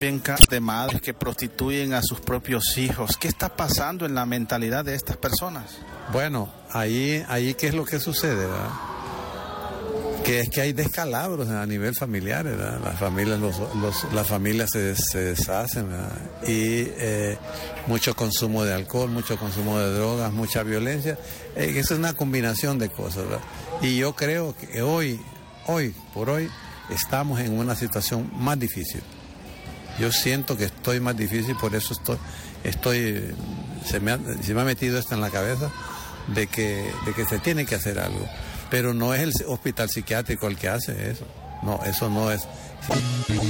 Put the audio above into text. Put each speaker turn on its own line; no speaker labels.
De madres que prostituyen a sus propios hijos. ¿Qué está pasando en la mentalidad de estas personas?
Bueno, ahí ¿qué es lo que sucede, verdad? Que es que hay descalabros a nivel familiar, ¿verdad? Las familias se deshacen, ¿verdad? Y mucho consumo de alcohol, mucho consumo de drogas, mucha violencia. Es una combinación de cosas, ¿verdad? Y yo creo que hoy por hoy, estamos en una situación más difícil. Yo siento que estoy más difícil, por eso se me ha metido esto en la cabeza de que se tiene que hacer algo. Pero no es el hospital psiquiátrico el que hace eso. No, eso no es.